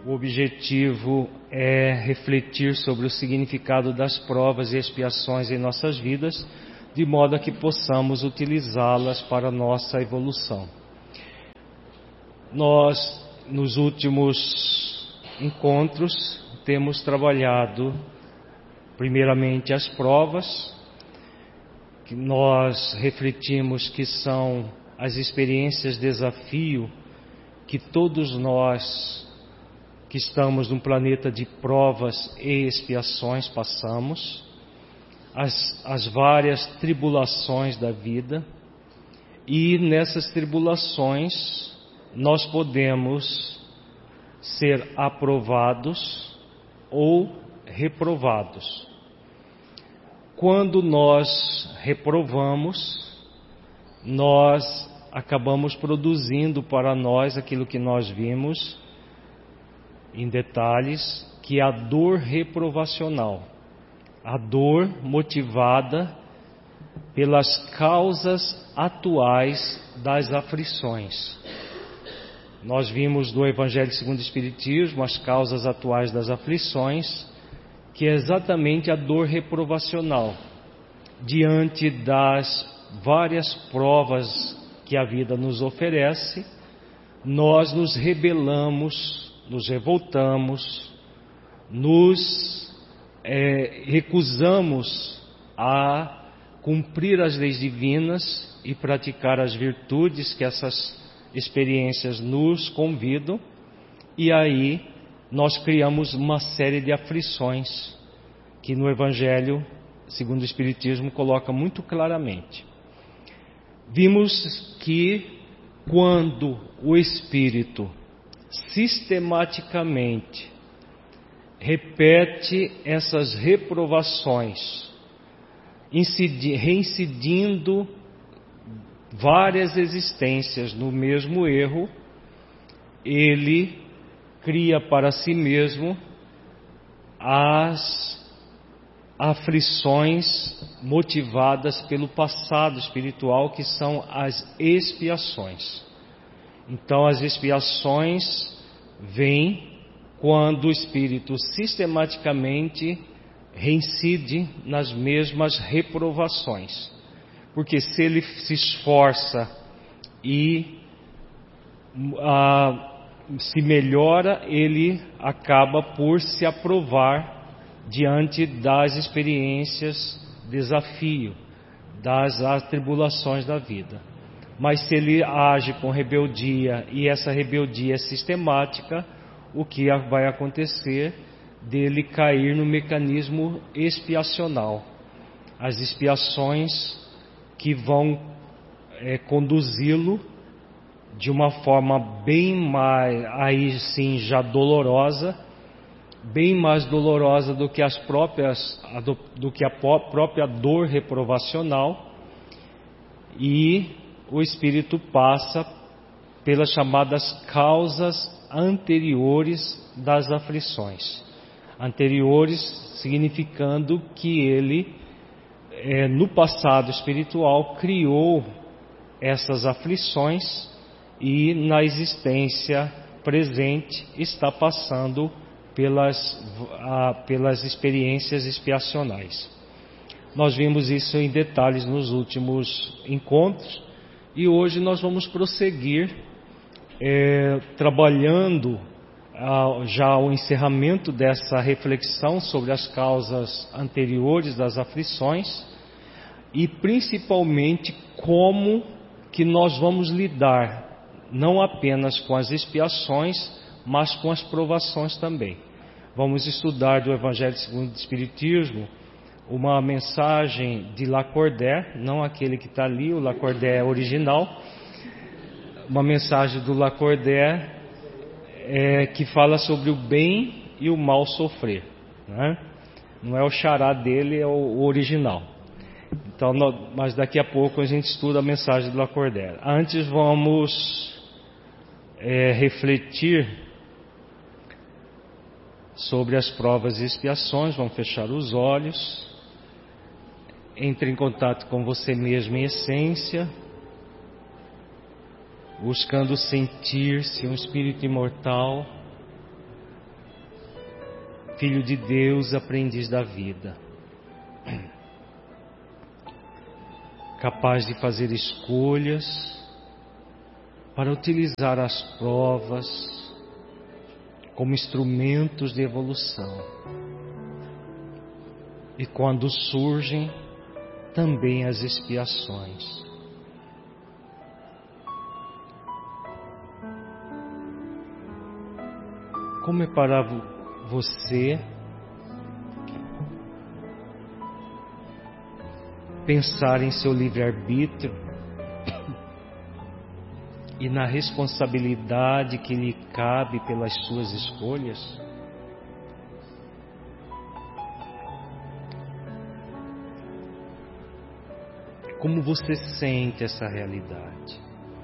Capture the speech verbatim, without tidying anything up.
O objetivo é refletir sobre o significado das provas e expiações em nossas vidas, de modo a que possamos utilizá-las para a nossa evolução. Nós, nos últimos encontros, temos trabalhado primeiramente as provas, que nós refletimos que são as experiências de desafio que todos nós que estamos num planeta de provas e expiações passamos, as, as várias tribulações da vida, e nessas tribulações nós podemos ser aprovados ou reprovados. Quando nós reprovamos, nós acabamos produzindo para nós aquilo que nós vimos em detalhes, que é a dor reprovacional, a dor motivada pelas causas atuais das aflições. Nós vimos do Evangelho segundo o Espiritismo as causas atuais das aflições, que é exatamente a dor reprovacional, diante das várias provas que a vida nos oferece. Nós nos rebelamos, nos revoltamos, nos é, recusamos a cumprir as leis divinas e praticar as virtudes que essas experiências nos convidam, e aí nós criamos uma série de aflições que no Evangelho segundo o Espiritismo coloca muito claramente. Vimos que quando o espírito sistematicamente repete essas reprovações, incidi, reincidindo várias existências no mesmo erro, ele cria para si mesmo as aflições motivadas pelo passado espiritual, que são as expiações. Então, as expiações vêm quando o espírito sistematicamente reincide nas mesmas reprovações. Porque se ele se esforça e ah, se melhora, ele acaba por se aprovar diante das experiências, desafio, das atribulações da vida. Mas se ele age com rebeldia, e essa rebeldia é sistemática, o que vai acontecer? Dele cair no mecanismo expiacional. As expiações que vão é, conduzi-lo de uma forma bem mais, aí sim já dolorosa, bem mais dolorosa do que as próprias, do, do que a própria dor reprovacional, e o espírito passa pelas chamadas causas anteriores das aflições. Anteriores significando que ele, é, no passado espiritual, criou essas aflições e na existência presente está passando pelas, a, pelas experiências expiacionais. Nós vimos isso em detalhes nos últimos encontros, e hoje nós vamos prosseguir é, trabalhando a, já o encerramento dessa reflexão sobre as causas anteriores das aflições, e principalmente como que nós vamos lidar não apenas com as expiações, mas com as provações também. Vamos estudar do Evangelho segundo o Espiritismo uma mensagem de Lacordaire, não aquele que está ali, o Lacordaire é original, uma mensagem do Lacordaire é, que fala sobre o bem e o mal sofrer, né? Não é o xará dele, é o, o original. Então, nós, mas daqui a pouco a gente estuda a mensagem do Lacordaire. Antes vamos é, refletir sobre as provas e expiações. Vamos fechar os olhos, entre em contato com você mesmo em essência, buscando sentir-se um espírito imortal, Filho de Deus, aprendiz da vida, capaz de fazer escolhas para utilizar as provas como instrumentos de evolução. E quando surgem, também as expiações. Como é para você pensar em seu livre-arbítrio e na responsabilidade que lhe cabe pelas suas escolhas? Como você sente essa realidade?